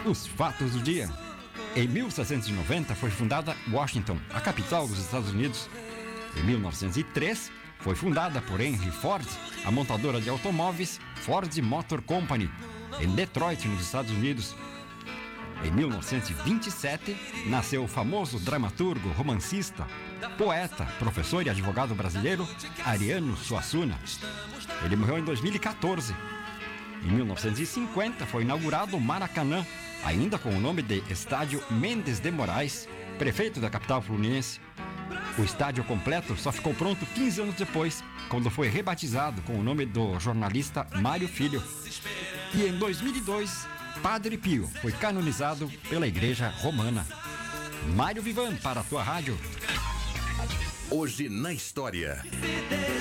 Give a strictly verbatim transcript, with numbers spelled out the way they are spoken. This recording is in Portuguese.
Os fatos do dia. Em mil setecentos e noventa foi fundada Washington, a capital dos Estados Unidos. Em mil novecentos e três foi fundada por Henry Ford, a montadora de automóveis Ford Motor Company, em Detroit, nos Estados Unidos. Em mil novecentos e vinte e sete nasceu o famoso dramaturgo, romancista, poeta, professor e advogado brasileiro Ariano Suassuna. Ele morreu em dois mil e quatorze. Em mil novecentos e cinquenta foi inaugurado o Maracanã, ainda com o nome de Estádio Mendes de Moraes, prefeito da capital fluminense. O estádio completo só ficou pronto quinze anos depois, quando foi rebatizado com o nome do jornalista Mário Filho. E em dois mil e dois, Padre Pio foi canonizado pela Igreja Romana. Mário Vivan para a tua rádio. Hoje na história.